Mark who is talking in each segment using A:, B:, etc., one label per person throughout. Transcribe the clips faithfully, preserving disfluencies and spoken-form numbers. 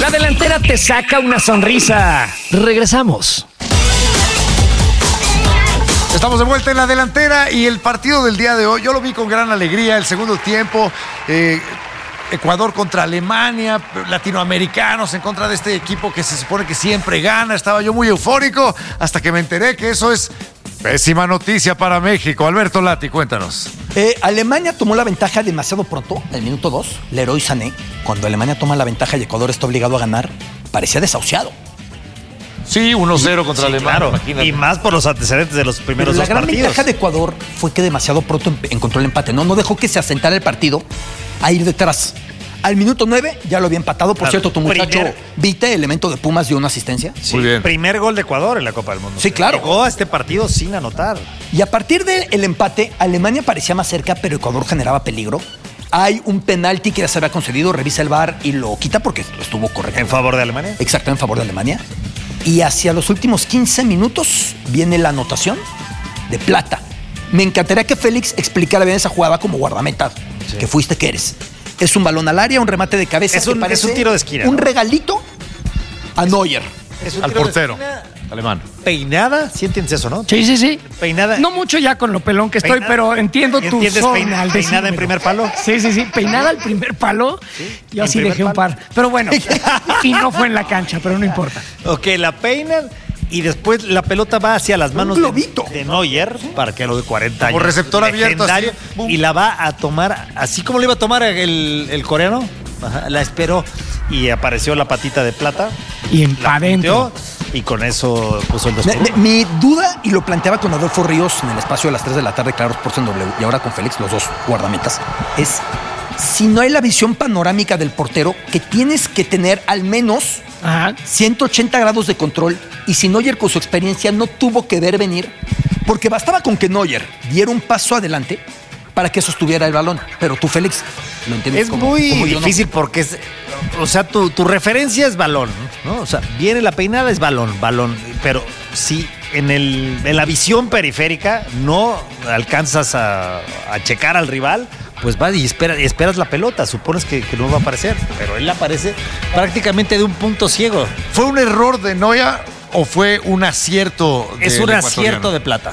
A: La delantera te saca una sonrisa. Regresamos.
B: Estamos de vuelta en la delantera y el partido del día de hoy, yo lo vi con gran alegría, el segundo tiempo, eh, Ecuador contra Alemania, latinoamericanos en contra de este equipo que se supone que siempre gana. Estaba yo muy eufórico hasta que me enteré que eso es pésima noticia para México. Alberto Lati, cuéntanos.
C: Eh, Alemania tomó la ventaja demasiado pronto, el minuto dos, Leroy Sané. Cuando Alemania toma la ventaja y Ecuador está obligado a ganar, parecía desahuciado.
B: Sí, uno cero contra
D: sí,
B: Alemania,
D: claro.
B: imagínate.
D: Y más por los antecedentes de los primeros
C: Pero
D: dos
C: la gran
D: partidos.
C: ventaja de Ecuador fue que demasiado pronto encontró el empate. No, no dejó que se asentara el partido a ir detrás. Al minuto nueve ya lo había empatado. Por
D: Claro,
C: cierto, tu muchacho
D: primer-
C: Vite, elemento de Pumas, dio una asistencia.
D: Sí,
B: Muy bien.
D: Primer gol de Ecuador en la Copa del Mundo.
C: Sí, claro.
D: Llegó a este partido sin anotar.
C: Y a partir del empate, Alemania parecía más cerca, pero Ecuador generaba peligro. Hay un penalti que ya se había concedido, revisa el V A R y lo quita porque estuvo correcto.
D: En favor de Alemania.
C: Exacto, en favor de Alemania. Y hacia los últimos quince minutos viene la anotación de Plata. Me encantaría que Félix explicara bien esa jugada como guardameta, sí. que fuiste que eres. Es un balón al área, un remate de cabeza.
D: Es
C: que
D: un-
C: parece
D: es un tiro de esquina,
C: Un
D: ¿no?
C: regalito a Neuer.
D: Es un
B: Al
D: tiro de
B: portero
D: esquina,
B: alemán.
D: Peinada, sí entiendes eso, ¿no?
A: Sí, sí, sí.
D: Peinada.
A: No mucho ya con lo pelón que estoy,
D: Peinada.
A: pero entiendo tu
D: ¿Entiendes
A: zona
D: peina-
A: al
D: peinada en
A: decírmelo.
D: primer palo?
A: Sí, sí, sí. Peinada al primer palo. Yo
D: en
A: sí
D: primer
A: dejé un
D: palo.
A: par. Pero bueno, y no fue en la cancha, pero no importa.
D: Ok, la peinan y después la pelota va hacia las manos de,
C: globito.
D: de Neuer, parquero de cuarenta años.
B: Como receptor abierto,
D: legendario,
B: así, boom.
D: y la va a tomar, así como le iba a tomar el, el coreano, ajá, la esperó y apareció la patita de Plata.
A: Y en
D: La
A: adentro.
D: punteó y con eso puso el dos
C: Me-
D: por
C: me-
D: uno.
C: mi duda, y lo planteaba con Adolfo Ríos en el espacio de las tres de la tarde, claro, Sports en W, y ahora con Félix, los dos guardametas, es si no hay la visión panorámica del portero, que tienes que tener al menos
A: Ajá.
C: ciento ochenta grados de control, y si Neuer con su experiencia no tuvo que ver venir, porque bastaba con que Neuer diera un paso adelante para que sostuviera el balón. Pero tú, Félix, lo entiendes
D: Es
C: como-
D: muy
C: como yo, ¿no?
D: difícil porque es, o sea, tu, tu referencia es balón, ¿no? O sea, viene la peinada, es balón, balón. Pero si en, el, en la visión periférica no alcanzas a, a checar al rival, pues vas y espera- esperas la pelota, supones que, que no va a aparecer. Pero él aparece prácticamente de un punto ciego.
B: ¿Fue un error de Neuer o fue un acierto de
D: Es un acierto de Plata.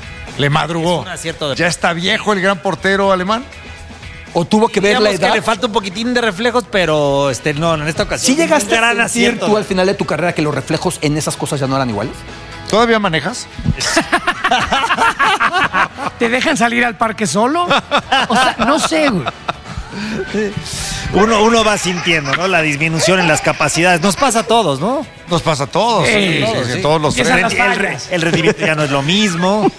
B: Le madrugó.
D: Es un acierto de
B: ¿Ya está viejo el gran portero alemán?
C: O tuvo que ver la
D: Digamos que
C: edad.
D: le falta un poquitín de reflejos, pero este, no, en esta ocasión.
C: ¿Sí llegaste
D: un gran
C: a sentir
D: acierto.
C: tú al final de tu carrera que los reflejos en esas cosas ya no eran iguales?
B: ¿Todavía manejas?
A: ¿Te dejan salir al parque solo? O sea, no sé, güey.
D: Uno, uno va sintiendo, ¿no? La disminución en las capacidades. Nos pasa a todos, ¿no?
B: Nos pasa a todos.
A: Sí,
B: sí,
A: todos,
B: sí,
D: sí.
B: todos los
A: Empiezan
B: frenos.
A: las
D: El, re-
A: fallas.
D: el rendimiento ya no es lo mismo.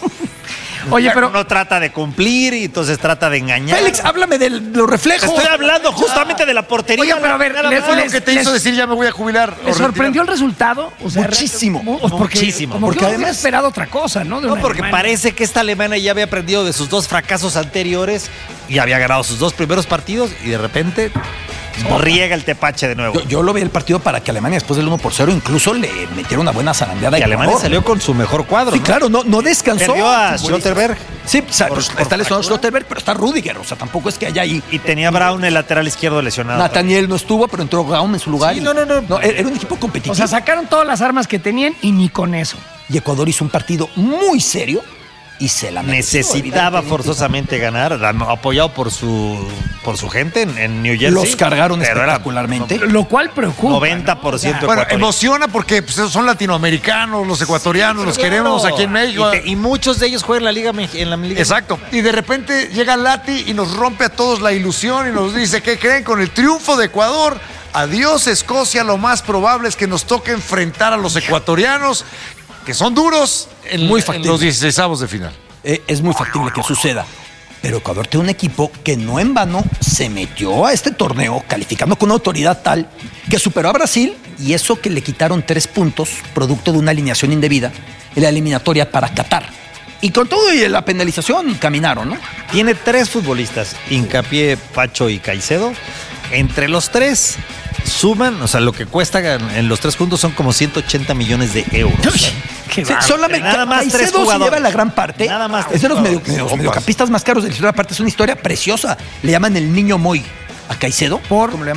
A: Oye, pero
D: Uno trata de cumplir y entonces trata de engañar.
C: Félix, háblame de los reflejos.
D: Estoy hablando justamente de la portería.
A: Oiga, pero a ver,
D: Nada
A: les-
D: más.
B: Fue lo
A: les-
B: que te
A: les-
B: hizo decir ya me voy a jubilar.
A: ¿le
B: o
A: sorprendió el resultado? O sea,
C: Muchísimo,
A: re- pues porque,
D: muchísimo.
A: Como
C: Porque
A: que
C: además-
A: además esperado otra cosa, ¿no? De
D: No,
A: una
D: porque
A: Alemania.
D: parece que esta Alemania ya había aprendido de sus dos fracasos anteriores y había ganado sus dos primeros partidos y de repente riega el tepache de nuevo.
C: Yo, yo lo vi el partido para que Alemania, después del uno por cero, incluso le metiera una buena zarandeada.
D: y
C: a
D: Alemania
C: Ecuador.
D: salió con su mejor cuadro.
C: Sí,
D: ¿no?
C: claro, no, no descansó.
D: Perdió a
C: Futbolistas.
D: Schlotterberg.
C: Sí, o sea,
D: Por-
C: pues,
D: por
C: está lesionado
D: fractura.
C: Schlotterberg, pero está Rudiger. O sea, tampoco es que haya ahí.
D: Y tenía Brown el lateral izquierdo lesionado.
C: Nathaniel no estuvo, pero entró Gaum en su lugar.
D: Sí,
C: y-
D: no, no, no.
C: Era un equipo competitivo.
A: O sea, sacaron todas las armas que tenían y ni con eso.
C: y Ecuador hizo un partido muy serio y se la mereció,
D: Necesitaba
C: evidentemente.
D: forzosamente ganar, dan- apoyado por su por su gente en, en New Jersey.
C: Los cargaron
D: Pero era
C: espectacularmente.
A: Lo cual preocupa.
D: noventa por ciento
A: ¿no?
B: Bueno,
D: ecuatoriano.
B: emociona porque pues, son latinoamericanos, los ecuatorianos, los
D: Claro.
B: queremos aquí en México.
D: Y, te- y muchos de ellos juegan en la liga Mex- en la liga.
B: Exacto. Y de repente llega Lati y nos rompe a todos la ilusión y nos dice, ¿qué creen? Con el triunfo de Ecuador, adiós Escocia, lo más probable es que nos toque enfrentar a los ecuatorianos, que son duros en,
C: Muy
B: en
C: factible.
B: los dieciseisavos de final.
C: Eh, es muy factible que suceda. Pero Ecuador tiene un equipo que no en vano se metió a este torneo calificando con una autoridad tal que superó a Brasil, y eso que le quitaron tres puntos producto de una alineación indebida en la eliminatoria para Qatar. Y con todo y la penalización caminaron, ¿no?
D: Tiene tres futbolistas, Hincapié, Pacho y Caicedo. Entre los tres suman, o sea, lo que cuesta en los tres juntos son como ciento ochenta millones de euros.
A: Qué
C: Sí,
A: bárbaro.
C: solamente
D: Nada más tres
C: Caicedo se
D: jugadores.
C: lleva la gran parte.
D: Nada más
C: Es de los, medio-
D: jugadores.
C: de los mediocampistas más caros de la historia. Aparte, es una historia preciosa. Le llaman el niño Moy a Caicedo.
A: ¿Por?
C: ¿Cómo le llaman?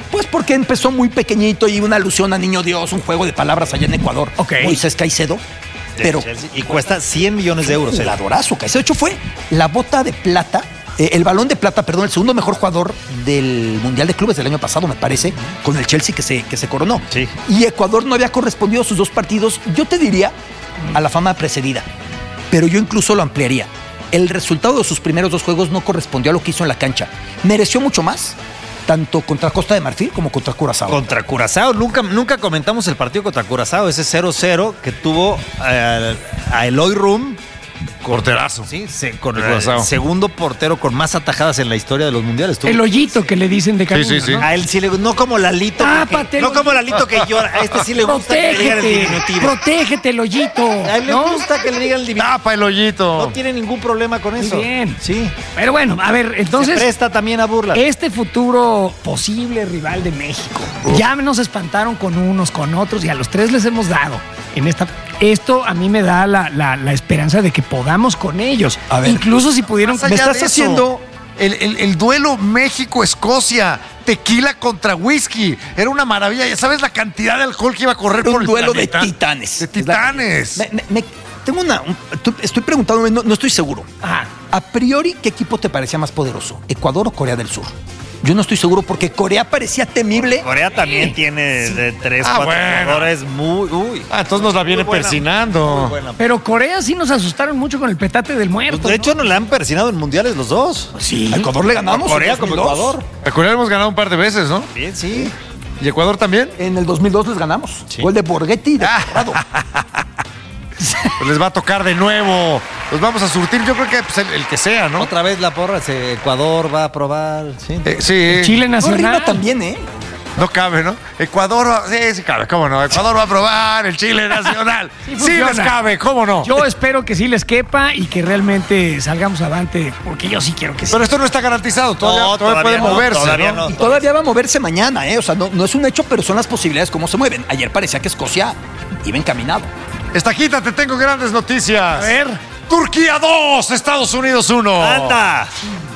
C: Pues porque empezó muy pequeñito y una alusión a Niño Dios, un juego de palabras allá en Ecuador.
A: Ok.
C: Moisés Caicedo. Pero
D: y cuesta cien millones de euros.
C: el adorazo Caicedo. De hecho, fue la bota de plata, eh, el balón de plata, perdón, el segundo mejor jugador del Mundial de Clubes del año pasado, me parece, con el Chelsea que se, que se coronó.
D: Sí.
C: Y Ecuador no había correspondido a sus dos partidos, yo te diría, a la fama precedida. Pero yo incluso lo ampliaría. El resultado de sus primeros dos juegos no correspondió a lo que hizo en la cancha. Mereció mucho más, tanto contra Costa de Marfil como contra Curazao.
D: Contra Curazao, nunca, nunca comentamos el partido contra Curazao, ese cero cero que tuvo eh, a Eloy Rum.
B: Porterazo.
D: Sí, se- con
B: De
D: el
B: Curazao.
D: segundo portero con más atajadas en la historia de los mundiales. Tuvo-
A: El hoyito que le dicen de Cancún.
B: sí, sí.
A: ¿no?
D: A él sí le no como Lalito.
A: Tápate
D: que,
A: el
D: no como
A: hoyito.
D: Lalito que llora. A este sí le gusta que le digan el
A: Protégete,
D: diminutivo.
A: protégete el hoyito.
D: A él le
A: ¿no?
D: gusta que le digan el diminutivo.
B: Tapa el hoyito.
D: No tiene ningún problema con
A: Muy
D: eso.
A: bien.
D: Sí.
A: Pero bueno, a ver,
D: Se
A: entonces,
D: presta también a burlas.
A: este futuro posible rival de México, ya nos espantaron con unos, con otros, y a los tres les hemos dado. En esta, esto a mí me da la, la- la esperanza de que podamos con ellos.
C: A ver,
A: Incluso si pudieron...
B: Más allá
C: me estás
B: de eso,
C: haciendo-
B: El, el- el duelo México-Escocia, tequila contra whisky, era una maravilla. Ya sabes la cantidad de alcohol que iba a correr
C: Era
B: por
C: un
B: el
C: duelo de
B: planeta?
C: titanes.
B: De titanes.
C: Me- me- me- tengo una. un- tu- estoy preguntando, no, no estoy seguro.
A: Ajá.
C: A priori, ¿qué equipo te parecía más poderoso? ¿Ecuador o Corea del Sur? Yo no estoy seguro porque Corea parecía temible.
D: Corea también tiene de tres,
B: Ah,
D: cuatro
B: bueno.
D: jugadores muy. Uy.
B: Ah, entonces nos la viene
D: Muy buena,
B: persinando.
D: muy buena.
A: Pero Corea sí nos asustaron mucho con el petate del muerto.
D: De hecho,
A: ¿no?
D: nos la han persinado en mundiales los dos.
A: Sí.
C: A Ecuador le ganamos.
D: A Corea
C: en
D: como
C: dos mil dos.
D: Ecuador.
B: A Corea hemos ganado un par de veces, ¿no?
D: Bien, sí.
B: ¿Y Ecuador también?
C: En el dos mil dos les ganamos.
D: Sí.
C: Gol de Borghetti y de Corrado.
B: Pues les va a tocar de nuevo. Los vamos a surtir, yo creo que pues, el, el que sea, ¿no?
D: Otra vez la porra, se- Ecuador va a probar. Sí.
B: Eh, sí,
A: Chile
C: No,
A: Nacional.
C: Rima también, ¿eh?
B: no cabe, ¿no? Ecuador, va- sí, sí cabe, ¿cómo no? Ecuador va a probar el Chile nacional.
A: Sí
B: Sí,
A: funciona.
B: les cabe, ¿cómo no?
A: Yo espero que sí les quepa y que realmente salgamos avante, porque yo sí quiero que sí.
B: Pero esto no está garantizado, todavía,
D: No,
B: todavía,
D: todavía
B: puede
D: no,
B: moverse,
D: todavía
B: ¿no?
D: no.
C: Y todavía va a moverse mañana, ¿eh? O sea, no, no es un hecho, pero son las posibilidades cómo se mueven. Ayer parecía que Escocia iba encaminado.
B: Estajita, te tengo grandes noticias.
A: A ver,
B: Turquía dos, Estados Unidos uno.
D: ¡Anda!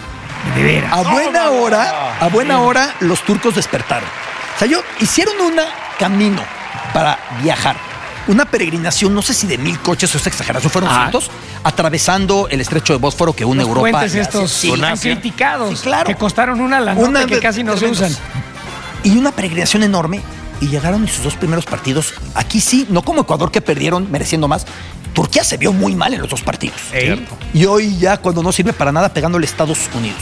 A: de veras.
C: A buena hora, a buena hora, los turcos despertaron. O sea, yo hicieron un camino para viajar. Una peregrinación, no sé si de mil coches o es exageración, fueron
A: Ah.
C: cientos, atravesando el estrecho de Bósforo que une
A: Los
C: Europa.
A: puentes
C: y Asia.
A: estos
C: Sí,
A: tan
B: Asia.
A: criticados,
C: Sí, claro.
A: que costaron una la
C: Una
A: que
C: de-
A: casi no se
C: tremendos.
A: usan.
C: Y una peregrinación enorme. Y llegaron en sus dos primeros partidos. Aquí sí, no como Ecuador que perdieron mereciendo más. Turquía se vio muy mal en los dos partidos.
A: Ey.
C: Y hoy ya cuando no sirve para nada pegándole a Estados Unidos.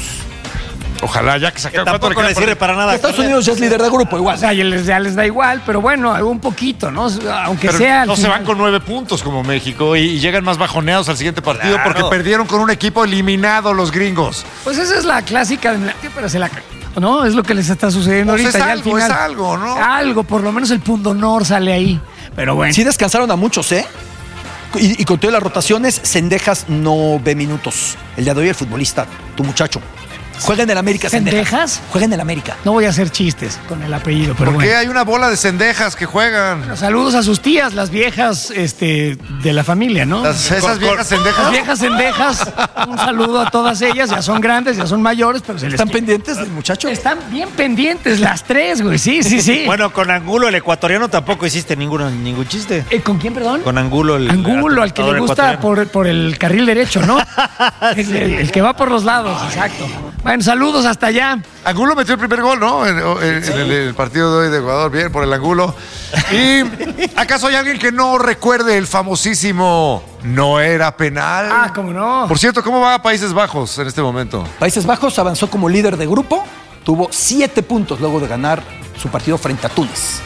B: Ojalá, ya que se acabe. ¿Cuánto
D: Tampoco
B: le
D: le
B: queda
D: sirve
B: por-
D: para nada.
C: Estados Unidos ya es líder de grupo
A: O
C: igual.
A: sea, ya les, ya les da igual, pero bueno, un poquito, ¿no? Aunque
B: Pero
A: sea. al
B: no se
A: final.
B: van con nueve puntos como México y, y llegan más bajoneados al siguiente partido
D: Claro.
B: porque perdieron con un equipo eliminado los gringos.
A: Pues esa es la clásica, de- pero se la. ¿No? Es lo que les está sucediendo
B: Pues
A: ahorita.
B: es
A: ya
B: algo,
A: al final.
B: es algo, ¿no?
A: Algo, por lo menos el punto honor sale ahí. Pero bueno.
C: Sí descansaron a muchos, ¿eh? Y, y con todas las rotaciones, Cendejas no ve minutos. El día de hoy el futbolista, tu muchacho. Juega en el América, Cendejas.
A: ¿Cendejas?
C: Juega en el América.
A: No voy a hacer chistes con el apellido, pero
B: Porque
A: bueno.
B: hay una bola de cendejas que juegan.
A: Saludos a sus tías, las viejas este, de la familia, ¿no?
B: Las- esas
D: Con-
B: viejas
A: Las
B: cendejas.
A: viejas cendejas, un saludo a todas ellas, ya son grandes, ya son mayores, pero se les
C: ¿Están pendientes del muchacho?
A: Están bien pendientes las tres, güey, sí, sí, sí.
D: Bueno, con Angulo, el ecuatoriano, tampoco hiciste ninguno, ningún chiste.
A: Eh, ¿Con quién, perdón?
D: Con Angulo, el.
A: Angulo, al que le
D: el
A: gusta
D: ecuatoriano.
A: por, por el carril derecho, ¿no? el, el- el que va por los lados, exacto. Bueno, saludos hasta allá.
B: Angulo metió el primer gol, ¿no? En, en- en el, el partido de hoy de Ecuador, bien por el Angulo. ¿Y acaso hay alguien que no recuerde el famosísimo no era penal?
A: Ah, cómo no.
B: Por cierto, ¿cómo va a Países Bajos en este momento?
C: Países Bajos avanzó como líder de grupo. Tuvo siete puntos luego de ganar su partido frente a Túnez.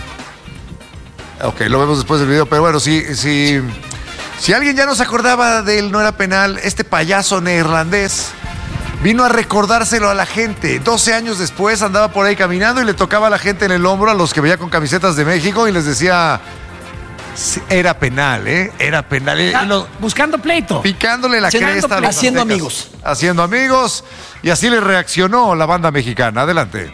B: Ok, lo vemos después del video, pero bueno, si, si, si alguien ya no se acordaba del no era penal, este payaso neerlandés vino a recordárselo a la gente. doce años después andaba por ahí caminando y le tocaba a la gente en el hombro, a los que veía con camisetas de México, y les decía, "Sí, era penal, ¿eh? Era penal. Y
A: Ah,
B: lo-
A: buscando pleito.
B: picándole la
A: Haciendo
B: cresta a los
C: haciendo
B: aztecas.
C: amigos.
B: Haciendo amigos. Y así le reaccionó la banda mexicana. Adelante.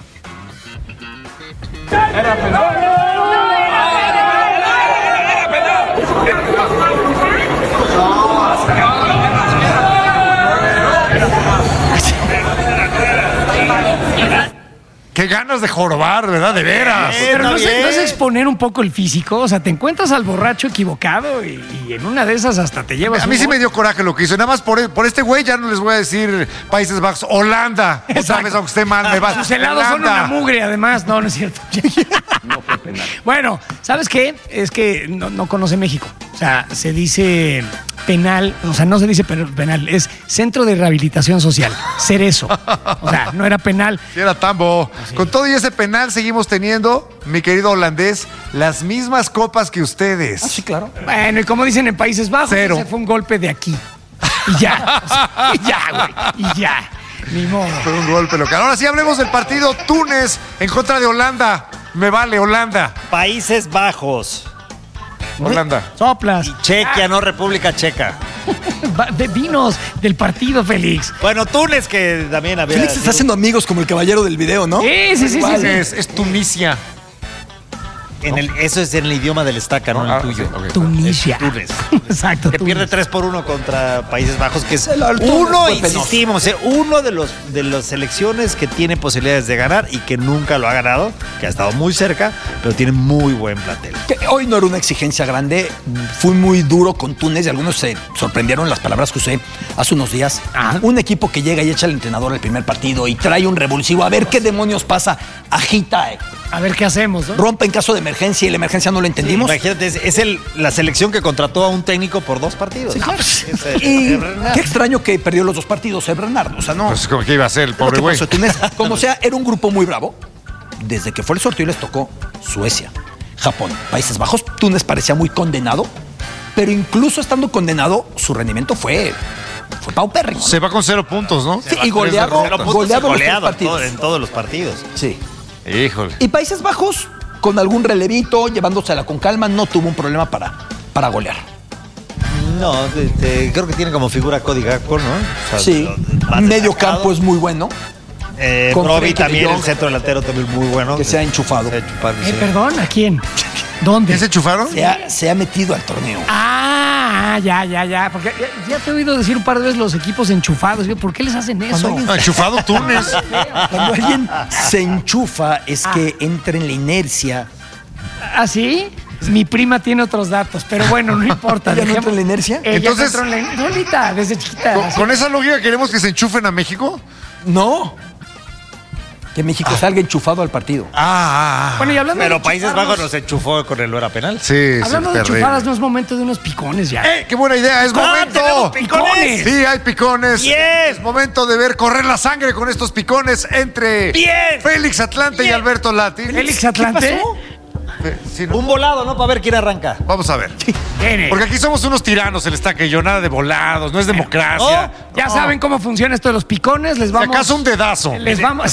B: Qué ganas de jorobar, ¿verdad? De veras.
D: Eh,
A: Pero no
D: está
A: es, no es
D: bien.
A: exponer un poco el físico. O sea, te encuentras al borracho equivocado y, y en una de esas hasta te llevas
B: A mí
A: un
B: sí
A: gol.
B: me dio coraje lo que hizo. Nada más por, por este güey ya no les voy a decir Países Bajos. Holanda. Otra
A: Exacto.
B: vez, aunque esté mal, me va.
A: Sus helados son
B: Holanda.
A: una mugre, además. No, no es cierto.
C: No fue penal.
A: Bueno, ¿sabes qué? Es que no, no conoce México. O sea, se dice penal, o sea, no se dice penal, es Centro de Rehabilitación Social. Cerezo. O sea, no era penal.
B: Sí, era tambo. Con todo y ese penal seguimos teniendo, mi querido holandés, las mismas copas que ustedes.
C: Ah, sí, claro.
A: Bueno, y como dicen en Países Bajos,
B: Cero.
A: ese fue un golpe de aquí. Y ya. O sea, y ya, güey. Y ya. Ni modo.
B: Fue un golpe local. Ahora sí hablemos del partido Túnez en contra de Holanda. Me vale, Holanda.
D: Países Bajos.
B: Holanda.
A: Soplas.
D: Y Chequia, no República Checa.
A: Va- de vinos del partido, Félix.
D: Bueno, Túnez, que también había.
C: Félix está haciendo amigos como el caballero del video, ¿no?
A: Sí, sí, sí, sí, sí.
B: Es, es Tunisia.
D: En el, eso es en el idioma del estaca, no,
B: Ah,
D: el tuyo.
B: sí, ok.
A: Tunisia.
D: Túnez.
A: Exacto.
D: Que
A: Túnez.
D: pierde tres por uno contra Países Bajos, que es
C: El Túnez
D: uno,
C: fue penoso.
D: insistimos, eh, uno de los de las selecciones que tiene posibilidades de ganar y que nunca lo ha ganado, que ha estado muy cerca, pero tiene muy buen plantel.
C: Que hoy no era una exigencia grande. Fui muy duro con Túnez y algunos se sorprendieron las palabras que usé hace unos días.
A: Ajá.
C: Un equipo que llega y echa al entrenador el primer partido y trae un revulsivo. A ver qué demonios pasa. Agita, eh.
A: A ver qué hacemos, ¿no?
C: rompe en caso de emergencia y la emergencia no lo entendimos.
D: Imagínate, es, es el, la selección que contrató a un técnico por dos partidos.
C: Sí, claro.
D: Es el-
C: Y
D: el Bernard.
C: qué extraño que perdió los dos partidos el Bernardo. O sea, no.
B: Pues como que iba a ser el
C: Lo
B: pobre
C: que
B: güey.
C: pasó, Túnez, como sea, era un grupo muy bravo. Desde que fue el sorteo les tocó Suecia, Japón, Países Bajos. Túnez parecía muy condenado, pero incluso estando condenado, su rendimiento fue, fue paupérrimo. ¿no?
B: Se va con cero puntos, ¿no?
C: Sí, y goleado,
D: Pero puntos
C: goleado los
D: goleado
C: tres
D: en, todo-
C: partidos.
D: en todos los partidos.
C: Sí.
B: Híjole.
C: Y Países Bajos, con algún relevito, llevándosela con calma, no tuvo un problema para, para golear.
D: No, de- de- creo que tiene como figura Cody Gakpo, ¿no? O sea,
C: Sí,
D: lo- más
C: medio
D: destacado.
C: campo es muy bueno.
D: Eh,
C: con
D: Broby
C: Frenkie de
D: también,
C: Jong.
D: el centro delantero también muy bueno.
C: Que se ha enchufado.
D: Se ha enchufado,
A: Eh,
D: sí.
A: perdón, ¿a quién? ¿Dónde?
B: ¿Ya se enchufaron?
C: Se ha, se ha metido al torneo.
A: Ah, ya, ya, ya. Porque ya, ya te he oído decir un par de veces los equipos enchufados. Yo, ¿por qué les hacen eso?
C: alguien-
B: Ah, enchufado Túnez.
C: Cuando alguien se enchufa es que entra en la inercia.
A: ¿Ah, sí? Mi prima tiene otros datos, pero bueno, no importa.
C: ¿Ella no
A: dejemos-
C: entra en la inercia?
A: Ella
B: Entonces-
A: no entró en la Solita, desde chiquita.
B: ¿Con,
A: así.
B: con esa lógica queremos que se enchufen a México?
C: No. Que México salga enchufado al partido.
B: Ah, ah, ah.
A: Bueno, y hablando
D: Pero
A: de
D: Países
A: enchufarnos-
D: Bajos nos enchufó con el no era penal.
B: Sí, sí,
A: Hablando de
B: terrible.
A: enchufadas, no es momento de unos picones ya.
B: ¡Eh, qué buena idea! ¡Es
D: ¡Ah,
B: momento!
D: tenemos picones!
B: Sí, hay picones.
D: Bien.
B: Es momento de ver correr la sangre con estos picones entre
D: Bien.
B: Félix Atlante y
D: Bien.
B: Alberto Lati.
A: Félix Atlante.
B: Eh, sí, ¿no?
D: Un volado, ¿no? Para ver quién arranca.
B: Vamos a ver.
A: Viene.
B: Porque aquí somos unos tiranos, el estaca y yo, nada de volados, no es democracia.
A: Oh, ya saben cómo funciona esto de los picones. Les
B: Si
A: vamos.
B: acaso un dedazo.
A: Les vamos.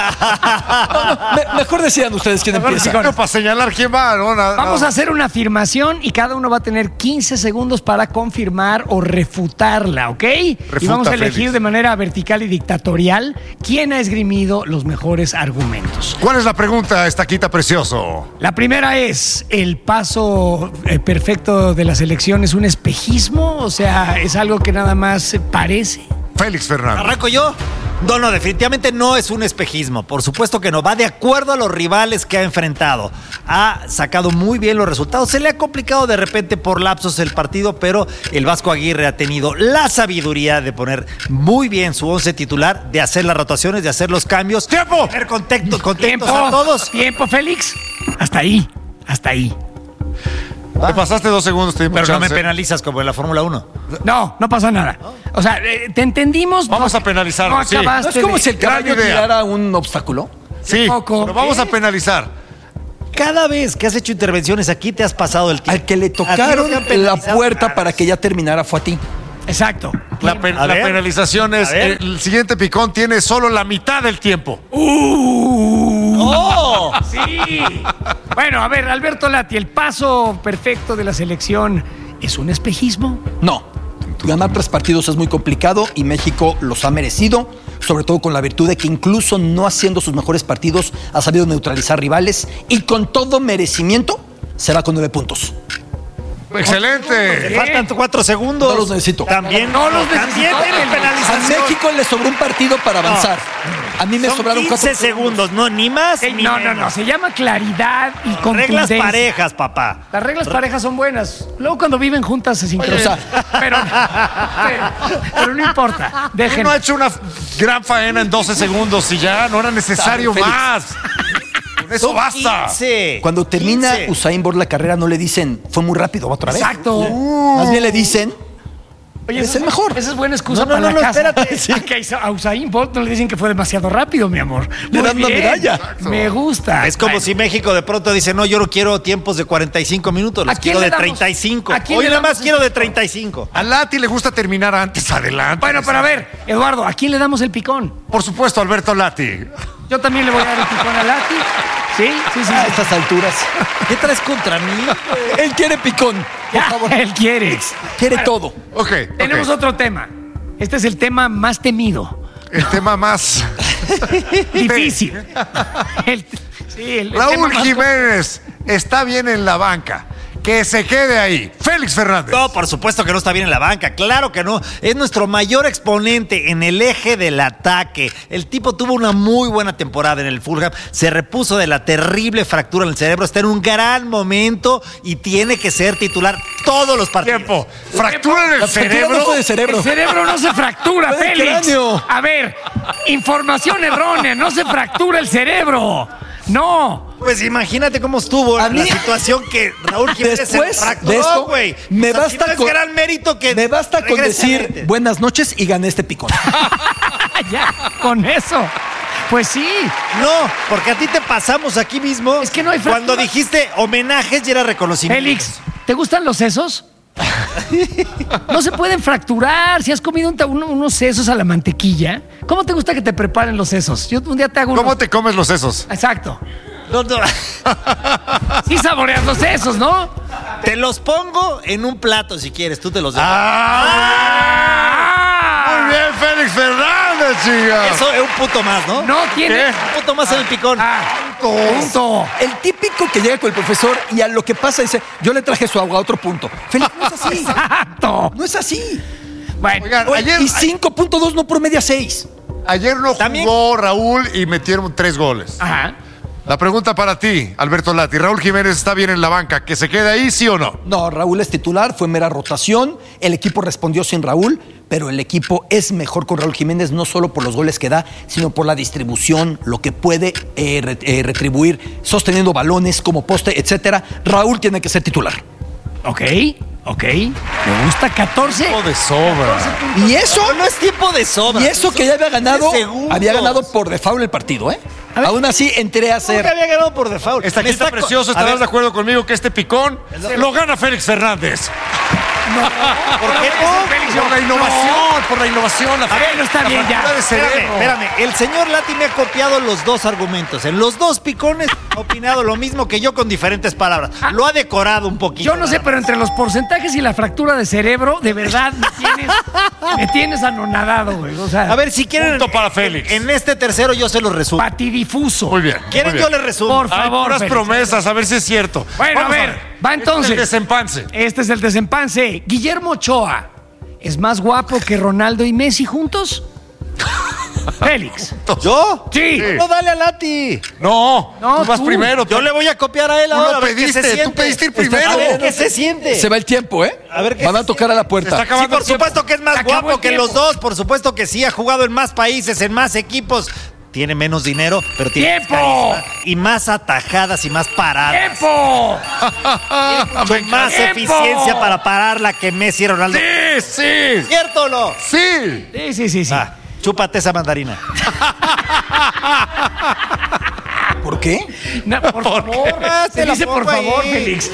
C: Me- mejor decidan ustedes quién
A: Mejor
C: empieza.
A: picones.
B: No, para señalar quién va, ¿no? Nada-
A: Vamos a
B: nada.
A: hacer una afirmación y cada uno va a tener quince segundos para confirmar o refutarla, ¿ok? y vamos a elegir
B: Félix.
A: de manera vertical y dictatorial quién ha esgrimido los mejores argumentos.
B: ¿Cuál es la pregunta, estaquita precioso?
A: La primera es, ¿el paso eh, perfecto de la selección es un espejismo? O sea, ¿es algo que nada más parece?
B: Félix Fernández.
D: ¿Arranco yo? No, no, definitivamente no es un espejismo. Por supuesto que no. Va de acuerdo a los rivales que ha enfrentado. Ha sacado muy bien los resultados. Se le ha complicado de repente por lapsos el partido, pero el Vasco Aguirre ha tenido la sabiduría de poner muy bien su once titular, de hacer las rotaciones, de hacer los cambios.
B: ¡Tiempo!
D: Tener contento, contentos
A: ¿Tiempo?
D: a todos.
A: ¿Tiempo, Félix? Hasta ahí, hasta ahí.
B: Te pasaste dos segundos, te dimos
D: Pero no me
B: chance.
D: penalizas como en la Fórmula uno.
A: No, no pasa nada. O sea, eh, te entendimos.
B: Vamos
A: no-
B: a penalizar,
A: No
B: sí.
C: ¿No
A: acabaste
C: es como
A: de-
C: si el
B: Gran
C: caballo
B: idea.
C: tirara un obstáculo?
B: Sí,
A: Poco.
B: pero vamos a penalizar.
D: Cada vez que has hecho intervenciones aquí te has pasado el tiempo.
C: Al que le
D: A ti
C: tocaron
D: no te han
C: la
D: penalizado.
C: puerta para que ya terminara fue a ti.
A: Exacto.
B: La, pen-
D: A
B: la
D: ver.
B: penalización es,
D: A ver.
B: el siguiente picón tiene solo la mitad del tiempo.
D: ¡Oh!
A: Sí. Bueno, a ver, Alberto Lati, el paso perfecto de la selección es un espejismo.
C: No. Ganar tres partidos es muy complicado y México los ha merecido, sobre todo con la virtud de que incluso no haciendo sus mejores partidos ha sabido neutralizar rivales y con todo merecimiento se va con nueve puntos.
B: Excelente.
D: Le faltan cuatro segundos.
C: No los necesito.
D: También
A: No los
D: También
A: necesito.
D: tiene
C: A
D: penalización.
C: México le sobró un partido para avanzar. A mí me
D: Son
C: sobraron cuatro
D: quince segundos, no, ni más
A: Sí,
D: ni
A: no, no,
D: menos.
A: no. Se llama claridad y contundencia.
D: Reglas parejas, papá.
A: Las reglas parejas son buenas. Luego cuando viven juntas se sincronizan. Pero, pero, pero no importa. Dejen.
B: No ha hecho una gran faena en doce segundos y ya no era necesario
C: Félix.
B: más. Con eso
D: Son
B: basta.
D: quince.
C: Cuando termina
D: quince.
C: Usain Bolt la carrera no le dicen, fue muy rápido, va otra vez.
A: Exacto.
C: Más bien le dicen,
A: Oye,
C: es
A: esa
C: el mejor.
A: Esa es buena excusa
D: No, no,
A: para
D: no,
A: la
D: no,
A: casa.
D: espérate.
A: Sí. A que a Usain Bolt no le dicen que fue demasiado rápido, mi amor.
C: Le
A: Muy
C: dan una
A: bien.
C: medalla.
A: Me gusta.
D: Es como
A: Bueno,
D: si México de pronto dice, no, yo no quiero tiempos de cuarenta y cinco minutos,
A: ¿A
D: los
A: quién
D: quiero
A: le
D: de
A: damos-
D: treinta y cinco.
A: a quién
D: Hoy
A: le
D: nada más
A: damos
D: quiero
A: el-
D: de treinta y cinco.
B: A Lati le gusta terminar antes, adelante.
A: Bueno, pero a ver, Eduardo, ¿a quién le damos el picón?
B: Por supuesto, Alberto Lati.
A: Yo también le voy a dar el picón a Lati. Sí, sí, sí.
C: a
A: sí.
C: estas alturas.
D: ¿Qué traes contra mí?
C: Él quiere picón, por
A: Ya,
C: favor.
A: él quiere.
C: Quiere todo.
B: Ok.
A: Tenemos
B: ok.
A: otro tema. Este es el tema más temido.
B: El tema más.
A: Difícil. El- sí, el- el tema
B: Raúl
A: más-
B: Jiménez está bien en la banca. Que se quede ahí. Félix Fernández.
D: No, por supuesto que no está bien en la banca, claro que no. Es nuestro mayor exponente en el eje del ataque. El tipo tuvo una muy buena temporada en el Fulham, se repuso de la terrible fractura en el cerebro, está en un gran momento y tiene que ser titular todos los partidos.
B: Tiempo. Fractura en el
C: La fractura
B: cerebro.
C: no fue de cerebro.
A: El cerebro no se fractura,
C: Fue del
A: Félix.
C: cráneo.
A: A ver, información errónea, no se fractura el cerebro. No.
D: Pues imagínate cómo estuvo
C: A
D: la
C: mí-
D: situación que Raúl Jiménez
C: Después
D: se
C: de
D: fracturó,
C: esto,
D: güey.
C: me
D: O sea,
C: basta
D: si no es
C: con-
D: gran mérito que
C: Me basta con
D: regrese
C: decir
D: a lentes.
C: buenas noches y gané este picón.
A: Ya, con eso. Pues sí.
D: No, porque a ti te pasamos aquí mismo.
A: Es que no hay
D: Cuando
A: fractura.
D: dijiste homenajes y era reconocimiento.
A: Félix, ¿te gustan los sesos? No se pueden fracturar. Si has comido un ta- un- unos sesos a la mantequilla, ¿cómo te gusta que te preparen los sesos? Yo un día te hago unos-
B: ¿Cómo te comes los sesos?
A: Exacto.
D: No, no.
A: Sí saboreas los sesos, ¿no?
D: Te los pongo en un plato si quieres, tú te los das.
B: ¡Ah! Muy bien, Félix Fernández, chica.
D: Eso es un punto más, ¿no?
A: No tiene.
B: ¿Qué?
D: Un punto más en el picón.
A: Ah, punto.
C: El típico que llega con el profesor y a lo que pasa dice, yo le traje su agua a otro punto. Felipe, no es así.
A: Exacto.
C: No es así.
A: Bueno,
B: Oigan,
C: Oye,
B: ayer,
C: y cinco punto dos no promedia seis.
B: ayer no
D: También-
B: jugó Raúl y metieron tres goles.
A: ajá.
B: La pregunta para ti, Alberto Lati. Raúl Jiménez está bien en la banca. ¿Que se quede ahí, sí o no?
C: No, Raúl es titular, fue mera rotación. El equipo respondió sin Raúl, pero el equipo es mejor con Raúl Jiménez, no solo por los goles que da, sino por la distribución, lo que puede eh, re- eh, retribuir, sosteniendo balones como poste, etcétera. Raúl tiene que ser titular.
A: Ok, ok. Me gusta catorce.
B: Tiempo de sobra.
C: Y eso,
D: No, no es tiempo de sobra.
C: y eso que ya había ganado,
D: Tres segundos.
C: había ganado por default el partido, ¿eh? Aún así entré a
D: ¿Cómo que
C: hacer.
D: había ganado por default?
B: Está
D: Me
B: aquí está
D: co-
B: precioso.
D: A
B: ¿Estarás
D: ver,
B: de acuerdo conmigo que este picón lo gana Félix Fernández?
D: ¿por qué no?
B: Por la innovación, por la innovación. La
A: A ver, no está
B: la
A: bien ya.
B: fractura de
D: Espérame,
B: cerebro.
D: espérame. El señor Lati me ha copiado los dos argumentos. En los dos picones ha opinado lo mismo que yo con diferentes palabras. Lo ha decorado un poquito.
A: Yo no sé, pero entre los porcentajes y la fractura de cerebro, de verdad me tienes, me tienes anonadado, güey. O sea,
D: A ver, si quieren.
B: Punto para Félix.
D: En este tercero yo se los resumo.
A: patidifuso.
B: Muy bien.
D: ¿Quieren
B: muy
D: yo
B: bien.
D: les resumo?
A: Por
B: Hay
A: favor,
B: puras
A: Félix.
B: promesas, a ver si es cierto.
A: Bueno,
B: Vamos
A: a ver, va entonces.
B: Este es el desempance.
A: Este es el desempance. Guillermo Ochoa es más guapo que Ronaldo y Messi juntos. Félix.
D: ¿Yo?
A: Sí.
D: No, dale a Lati.
B: No,
A: No,
B: tú vas
A: tú.
B: primero.
D: Yo le voy a copiar a él
B: Tú
D: ahora.
B: lo
D: a ver qué
B: pediste,
D: se
B: tú
D: siente.
B: pediste ir primero.
D: A ver qué se siente.
C: Se va el tiempo, ¿eh?
D: A ver qué
C: Van a
D: se
C: tocar a la
B: Se está
C: puerta.
D: Sí,
B: acabando
D: por
B: el tiempo.
D: supuesto que es
A: Se
D: más
A: acabó
D: guapo
A: el
D: que
A: tiempo.
D: los dos. Por supuesto que sí. Ha jugado en más países, en más equipos. Tiene menos dinero, pero tiene más
A: ¡Tiempo!
D: carisma y más atajadas y más paradas.
A: ¡Tiempo!
D: Mucho más
A: ¡Tiempo!
D: eficiencia para pararla que Messi y Ronaldo.
B: Sí, sí,
D: ¿Cierto o no?
B: sí.
A: Sí, sí, sí, sí.
D: Ah, chúpate esa mandarina.
C: ¿Por qué?
A: No, por favor.
D: Ah,
A: Se
D: te la
A: dice por
D: pongo
A: favor,
D: ahí.
A: Félix.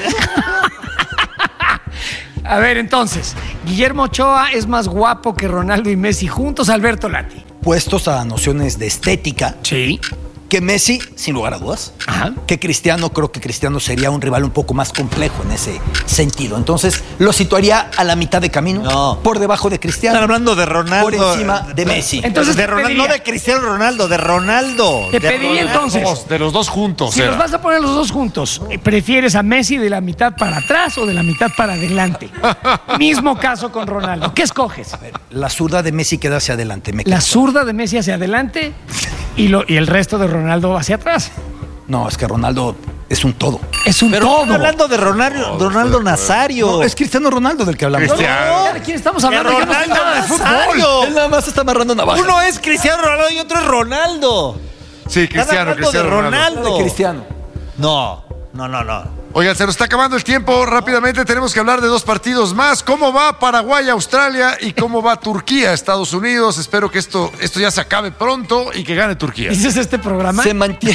A: A ver, entonces, Guillermo Ochoa es más guapo que Ronaldo y Messi juntos, Alberto Lati.
C: Puestos a nociones de estética,
A: Sí.
C: que Messi, sin lugar a dudas.
A: Ajá.
C: Que Cristiano, creo que Cristiano sería un rival un poco más complejo en ese sentido. Entonces, lo situaría a la mitad de camino,
D: No.
C: por debajo de Cristiano.
D: Están hablando de Ronaldo.
C: Por encima de Messi.
A: Entonces,
D: de
A: ¿qué
D: Ronaldo,
A: pediría?
D: no de Cristiano Ronaldo, de Ronaldo.
A: Te
D: de
A: pediría
D: Ronaldo.
A: entonces,
B: Dos, de los dos juntos.
A: si
B: era.
A: los vas a poner los dos juntos, ¿prefieres a Messi de la mitad para atrás o de la mitad para adelante? Mismo caso con Ronaldo. ¿Qué escoges?
C: La zurda de Messi queda hacia adelante. Me
A: La
C: quedo.
A: zurda de Messi hacia adelante y, lo, y el resto de Ronaldo hacia atrás.
C: No, es que Ronaldo es un todo.
A: Es un
D: Pero
A: todo.
D: están hablando de Ronaldo, Ronaldo Nazario.
C: No, es Cristiano Ronaldo del que hablamos.
B: Cristiano.
A: ¿De quién estamos hablando?
D: De
A: Yo no sé
D: Ronaldo
A: nada de fútbol.
D: Nazario.
C: Él nada más está amarrando navajas.
D: Uno es Cristiano Ronaldo y otro es Ronaldo.
B: Sí,
D: Están
B: Cristiano,
D: hablando
B: Cristiano
D: de
B: Ronaldo.
D: Ronaldo.
C: de Cristiano.
D: No, no, no, no.
B: Oigan, se nos está acabando el tiempo. Rápidamente tenemos que hablar de dos partidos más. ¿Cómo va Paraguay, Australia y cómo va Turquía, Estados Unidos? Espero que esto, esto ya se acabe pronto y que gane Turquía.
A: ¿Dices este programa?
C: Se mantiene,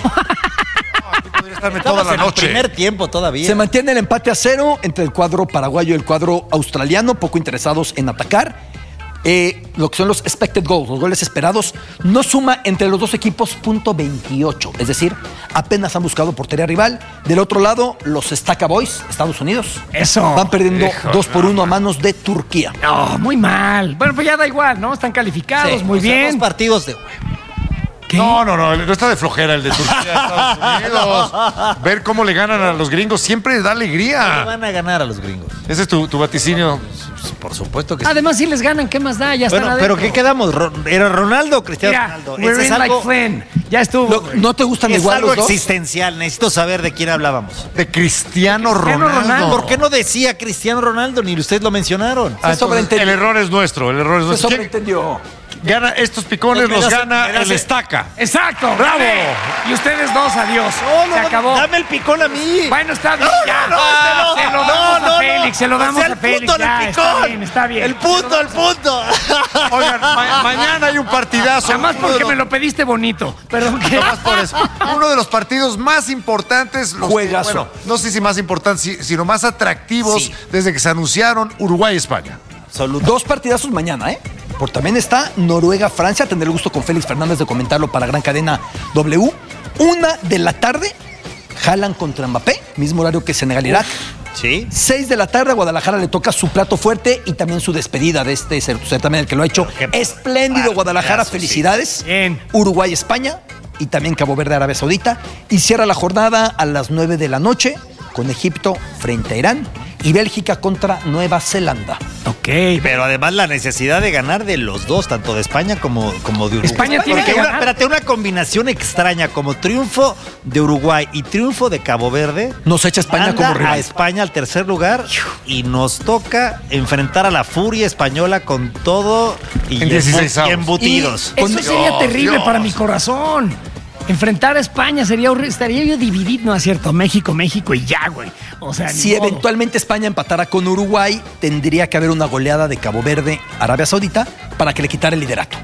B: Podría estarme toda
D: Estamos
B: la
D: en el
B: noche.
D: primer tiempo todavía.
C: se mantiene el empate a cero entre el cuadro paraguayo y el cuadro australiano, poco interesados en atacar. Eh, lo que son los expected goals, los goles esperados, no suma entre los dos equipos punto veintiocho. Es decir, apenas han buscado portería rival. Del otro lado, los Staka Boys, Estados Unidos,
A: Eso.
C: van perdiendo
B: Hijo,
C: dos por
B: no,
C: uno a manos de Turquía.
A: No, muy mal. Bueno, pues ya da igual, ¿no? Están calificados,
C: Sí,
A: muy
D: O sea,
A: bien.
D: dos partidos de...
A: ¿Qué?
B: No, no, no, no está de flojera el de Turquía, Estados Unidos. Ver cómo le ganan a los gringos siempre da
D: No
B: alegría.
D: van a ganar a los gringos.
B: Ese es tu, tu vaticinio.
D: Por supuesto que sí.
A: Además, si les ganan, ¿qué más da? Ya están
D: Bueno,
A: adentro.
D: pero ¿qué quedamos? Ro- ¿Era Ronaldo o Cristiano
A: Mira,
D: Ronaldo?
A: we're
D: Ese
A: in
D: es
A: like
D: algo,
A: Flynn. Ya estuvo.
C: Lo-
A: güey.
C: ¿No te gustan
D: es
C: igual
D: algo
C: los dos?
D: existencial. Necesito saber de quién hablábamos.
B: De Cristiano,
A: Cristiano
B: Ronaldo.
A: Ronaldo.
D: ¿Por qué no decía Cristiano Ronaldo? Ni ustedes lo mencionaron.
C: Se
B: Ah, entonces,
C: sobreentendió.
B: el error es nuestro, el error es
C: Se
B: nuestro. ¿Quién
C: sobreentendió.
B: gana estos picones?
D: Me
B: Los
D: das-
B: gana
D: me das-
B: el Estaca.
A: Exacto.
B: ¡Bravo!
A: gané. Y ustedes dos, adiós.
D: No, no,
A: Se acabó.
D: Dame el picón a mí.
A: Bueno, está bien. ya.
D: no, no,
A: se lo
D: no,
A: damos
D: no,
A: a
D: no.
A: Félix. Se lo
D: O
A: damos
D: sea,
A: a Félix.
D: El punto
A: ya,
D: del
A: está
D: picón.
A: bien, está bien.
D: El punto, el punto.
B: Oigan, ma- mañana hay un partidazo.
A: Nada más
B: Uno de
A: porque
B: los-
A: me lo pediste bonito. Perdón. ¿qué?
B: Nada más por eso. Uno de los partidos más importantes, los,
C: Juegazo.
B: bueno, no sé si más importantes, si- sino más atractivos
D: Sí.
B: desde que se anunciaron Uruguay-España.
D: Absoluto.
C: Dos partidazos mañana, ¿eh? Por también está Noruega-Francia. Tendré el gusto con Félix Fernández de comentarlo para Gran Cadena W. Una de la tarde, Haaland contra Mbappé, mismo horario que Senegal-Irak.
D: Sí.
C: Seis de la tarde, a Guadalajara le toca su plato fuerte y también su despedida de este certamen, el que lo ha hecho
D: Pero qué
C: espléndido Guadalajara.
D: partidazo,
C: Felicidades.
A: Bien.
C: Uruguay-España y también Cabo Verde, Arabia Saudita. Y cierra la jornada a las nueve de la noche con Egipto frente a Irán y Bélgica contra Nueva Zelanda.
A: Ok.
D: Pero además la necesidad de ganar de los dos, tanto de España como, como de Uruguay.
A: España tiene
D: Porque
A: que
D: una,
A: ganar.
D: espérate, una combinación extraña como triunfo de Uruguay y triunfo de Cabo Verde.
C: Nos echa España
D: manda
C: como rival.
D: a España al tercer lugar y nos toca enfrentar a la furia española con todo y,
B: En dieciséis
D: embu- y
B: avos.
D: embutidos.
A: Eso
C: Con-
A: sería
B: Dios,
A: terrible
B: Dios.
A: para mi corazón. Enfrentar a España sería horrible. Estaría yo dividido, ¿no es cierto? México, México y ya, güey. O sea,
C: Si
A: ni modo.
C: eventualmente España empatara con Uruguay, tendría que haber una goleada de Cabo Verde, Arabia Saudita, para que le quitara el liderato.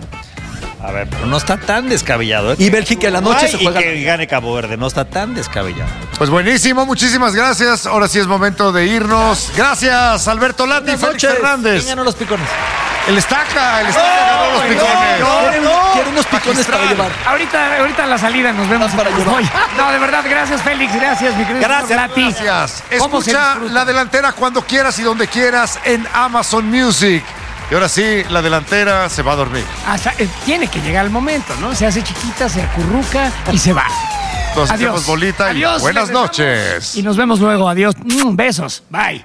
D: A ver, pero no está tan descabellado. ¿eh?
C: Y Bélgica en la noche se
D: Uruguay
C: juega.
D: Y que gane Cabo Verde, no está tan descabellado.
B: Pues buenísimo, muchísimas gracias. Ahora sí es momento de irnos. Gracias, Alberto Lati,
C: Buenas
B: Félix
C: noches.
B: Fernández.
D: ¿Quién ganó los picones?
B: El Estaca, el Estaca ganó los picones.
C: Quiere, quiere unos picones para
B: Magistral.
C: llevar.
A: Ahorita, ahorita a la salida nos vemos.
C: Para llevar.
A: Oye, no, de verdad, gracias, Félix. Gracias, mi querido
D: Gracias,
A: señor Lati.
B: Gracias.
A: ¿Cómo se
B: Escucha
A: disfruta?
B: La Delantera cuando quieras y donde quieras en Amazon Music. Y ahora sí, La Delantera se va a dormir.
A: Hasta- eh, tiene que llegar el momento, ¿no? Se hace chiquita, se acurruca y se va.
B: Nos
A: Adiós.
B: hacemos bolita y
A: Adiós,
B: buenas
A: regresamos.
B: noches.
A: Y nos vemos luego. Adiós. Mm, besos. Bye.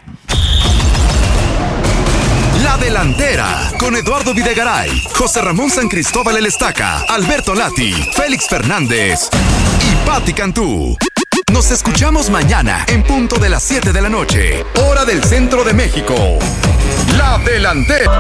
E: La Delantera, con Eduardo Videgaray, José Ramón San Cristóbal El Estaca, Alberto Lati, Félix Fernández y Patti Cantú. Nos escuchamos mañana en punto de las siete de la noche, hora del centro de México. La Delantera.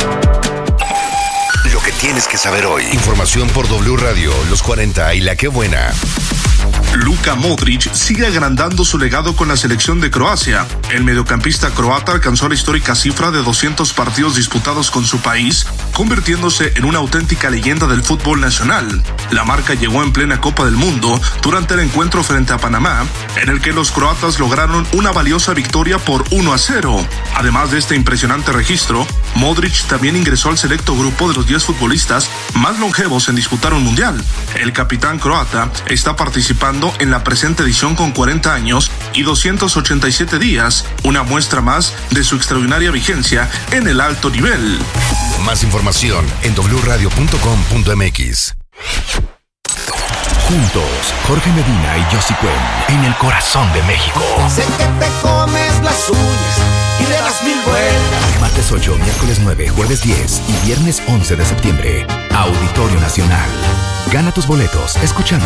F: Lo que tienes que saber hoy. Información por W Radio, Los cuarenta y La Qué Buena.
G: Luka Modric sigue agrandando su legado con la selección de Croacia. El mediocampista croata alcanzó la histórica cifra de doscientos partidos disputados con su país, convirtiéndose en una auténtica leyenda del fútbol nacional. La marca llegó en plena Copa del Mundo durante el encuentro frente a Panamá, en el que los croatas lograron una valiosa victoria por uno a cero. Además de este impresionante registro, Modric también ingresó al selecto grupo de los diez futbolistas más longevos en disputar un mundial. El capitán croata está participando en la presente edición con cuarenta años y doscientos ochenta y siete días, una muestra más de su extraordinaria vigencia en el alto nivel.
F: Más información en doble u radio punto com punto m x. Juntos, Jorge Medina y Yossi Cuen en el corazón de México.
H: Sé que te comes las uñas y le das mil vueltas.
F: Martes ocho, miércoles nueve, jueves diez y viernes once de septiembre. Auditorio Nacional. Gana tus boletos escuchando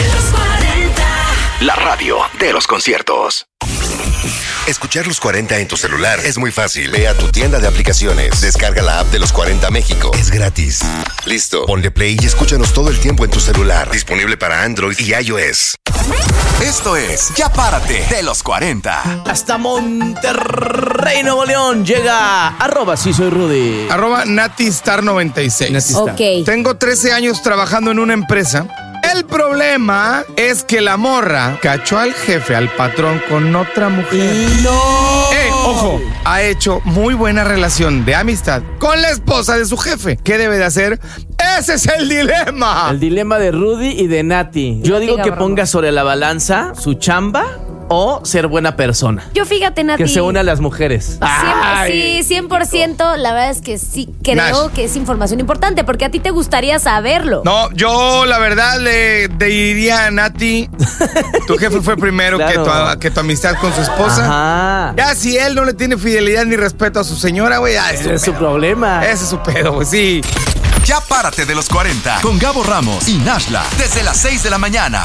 F: la radio de los conciertos. Escuchar los cuarenta en tu celular es muy fácil. Ve a tu tienda de aplicaciones, descarga la app de los cuarenta México. Es gratis. Listo. Ponle play y escúchanos todo el tiempo en tu celular. Disponible para Android y iOS.
E: Esto es Ya Párate de los cuarenta.
I: Hasta Monterrey, Nuevo León, llega arroba sí soy Rudy.
J: Arroba Natistar noventa y seis.
I: Natistar.
K: Ok.
J: Tengo trece años trabajando en una empresa. El problema es que la morra cachó al jefe, al patrón, con otra mujer.
I: ¡No!
J: ¡Eh, ojo! Ha hecho muy buena relación de amistad con la esposa de su jefe. ¿Qué debe de hacer? ¡Ese es el dilema!
I: El dilema de Rudy y de Nati. Yo digo que ponga sobre la balanza su chamba o ser buena persona.
K: Yo fíjate, Nati.
I: Que se una a las mujeres.
K: Siempre, sí, cien por ciento. La verdad es que sí creo
J: Nash.
K: que es información importante porque a ti te gustaría saberlo.
J: No, yo la verdad le, le diría a Nati, tu jefe fue primero
I: Claro.
J: que, tu, que tu amistad con su esposa.
I: Ajá.
J: Ya si él no le tiene fidelidad ni respeto a su señora, güey, ya es su
I: Ese es su
J: pedo.
I: problema.
J: Ese es su pedo, güey, sí.
E: Ya Párate de los cuarenta con Gabo Ramos y Nashla desde las seis de la mañana